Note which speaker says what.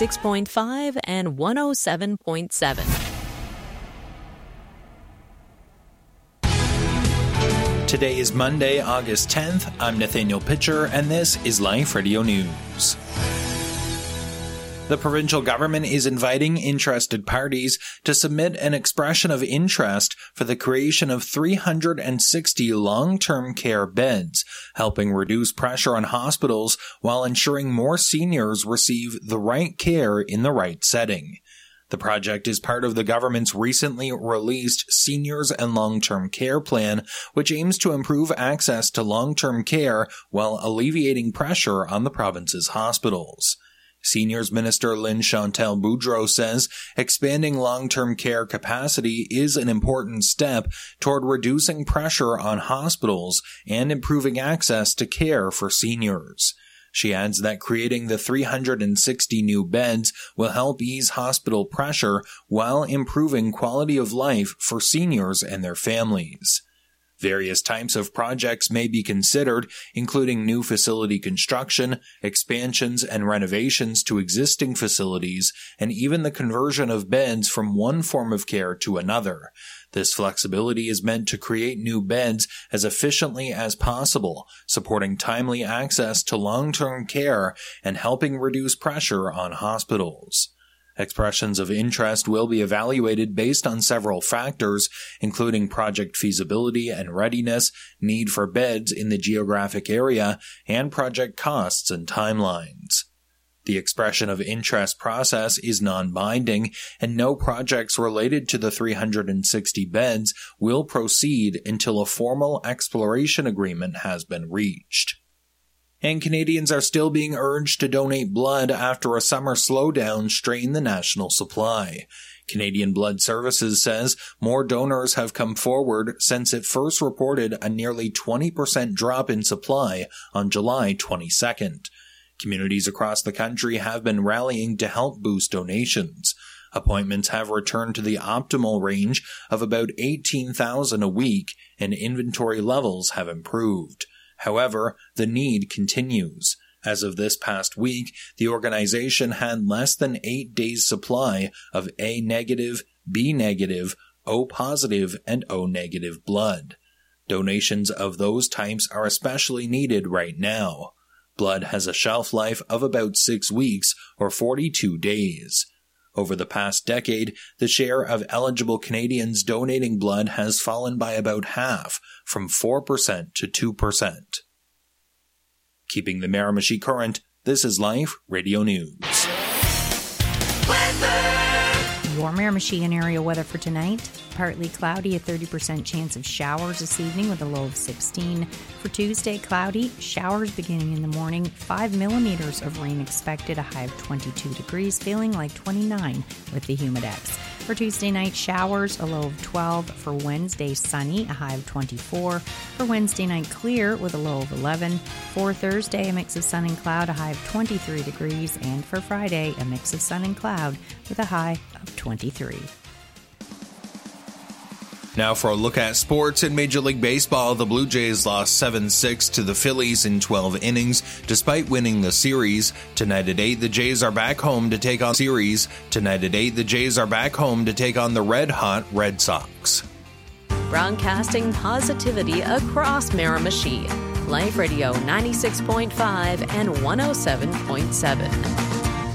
Speaker 1: 96.5 and 107.7.
Speaker 2: Today is Monday, August 10th. I'm Nathaniel Pitcher, and this is Life Radio News. The provincial government is inviting interested parties to submit an expression of interest for the creation of 360 long-term care beds, helping reduce pressure on hospitals while ensuring more seniors receive the right care in the right setting. The project is part of the government's recently released Seniors and Long-Term Care Plan, which aims to improve access to long-term care while alleviating pressure on the province's hospitals. Seniors Minister Lynn-Chantal Boudreau says expanding long-term care capacity is an important step toward reducing pressure on hospitals and improving access to care for seniors. She adds that creating the 360 new beds will help ease hospital pressure while improving quality of life for seniors and their families. Various types of projects may be considered, including new facility construction, expansions and renovations to existing facilities, and even the conversion of beds from one form of care to another. This flexibility is meant to create new beds as efficiently as possible, supporting timely access to long-term care and helping reduce pressure on hospitals. Expressions of interest will be evaluated based on several factors, including project feasibility and readiness, need for beds in the geographic area, and project costs and timelines. The expression of interest process is non-binding, and no projects related to the 360 beds will proceed until a formal exploration agreement has been reached. And Canadians are still being urged to donate blood after a summer slowdown strained the national supply. Canadian Blood Services says more donors have come forward since it first reported a nearly 20% drop in supply on July 22nd. Communities across the country have been rallying to help boost donations. Appointments have returned to the optimal range of about 18,000 a week, and inventory levels have improved. However, the need continues. As of this past week, the organization had less than 8 days' supply of A negative, B negative, O positive, and O negative blood. Donations of those types are especially needed right now. Blood has a shelf life of about 6 weeks or 42 days. Over the past decade, the share of eligible Canadians donating blood has fallen by about half, from 4% to 2%. Keeping the Miramichi current, this is Life Radio News.
Speaker 3: Your Miramichi and area weather for tonight. Partly cloudy, a 30% chance of showers this evening with a low of 16. For Tuesday, cloudy, showers beginning in the morning, 5 millimeters of rain expected, a high of 22 degrees, feeling like 29 with the Humidex. For Tuesday night, showers, a low of 12. For Wednesday, sunny, a high of 24. For Wednesday night, clear with a low of 11. For Thursday, a mix of sun and cloud, a high of 23 degrees. And for Friday, a mix of sun and cloud with a high of 23.
Speaker 2: Now for a look at sports. In Major League Baseball, the Blue Jays lost 7-6 to the Phillies in 12 innings, despite winning the series. Tonight at 8, the Jays are back home to take on the red-hot Red Sox.
Speaker 1: Broadcasting positivity across Miramichi. Life Radio 96.5 and 107.7.